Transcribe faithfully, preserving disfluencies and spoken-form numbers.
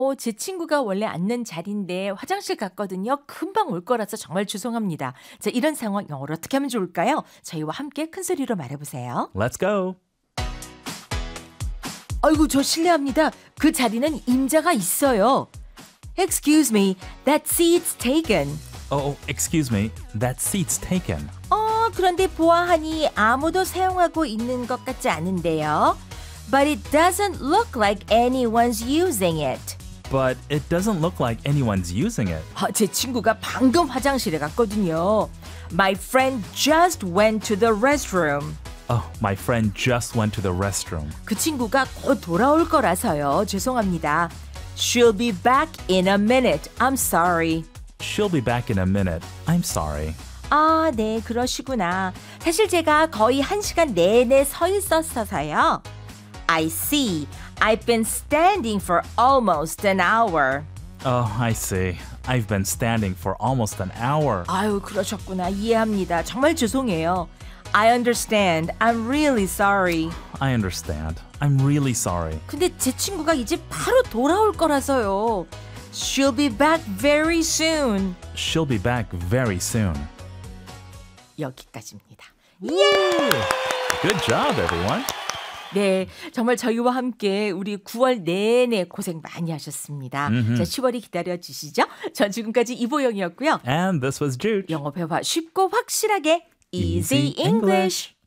어, 제 친구가 원래 앉는 자리인데 화장실 갔거든요. 금방 올 거라서 정말 죄송합니다. 자, 이런 상황 영어로 어떻게 하면 좋을까요? 저희와 함께 큰 소리로 말해보세요. Let's go. 아이고, 저 실례합니다. 그 자리는 임자가 있어요. Excuse me, that seat's taken. Oh, excuse me. That seat's taken. 어, 그런데 보아하니 아무도 사용하고 있는 것 같지 않은데요. But it doesn't look like anyone's using it. But it doesn't look like anyone's using it. 아, 제 친구가 방금 화장실에 갔거든요. My friend just went to the restroom. Oh, my friend just went to the restroom. 그 친구가 곧 돌아올 거라서요. 죄송합니다. She'll be back in a minute. I'm sorry. She'll be back in a minute. I'm sorry. 아, 네, 그러시구나. 사실 제가 거의 한 시간 내내 서 있었어서요. I see. I've been standing for almost an hour. Oh, I see. I've been standing for almost an hour. 아유, 그러셨구나. 이해합니다. 정말 죄송해요. I understand. I'm really sorry. I understand. I'm really sorry. 근데 제 친구가 이제 바로 돌아올 거라서요. She'll be back very soon. She'll be back very soon. 여기까지입니다. Good job, everyone. 네, 정말 저희와 함께 우리 구월 내내 고생 많이 하셨습니다. 음흠. 자, 시월이 기다려주시죠. 전 지금까지 이보영이었고요. And this was Jude. 영어 회화 쉽고 확실하게 Easy Easy English.